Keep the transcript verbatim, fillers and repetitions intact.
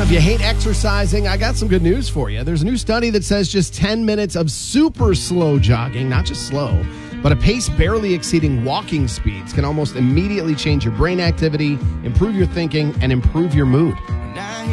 If you hate exercising, I got some good news for you. There's a new study that says just ten minutes of super slow jogging, not just slow, but a pace barely exceeding walking speeds can almost immediately change your brain activity, improve your thinking, and improve your mood.